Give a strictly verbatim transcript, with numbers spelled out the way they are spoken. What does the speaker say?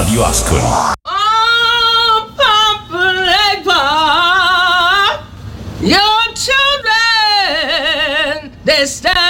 Radio Ascoli. Oh, Papa Legba, your children, they stand.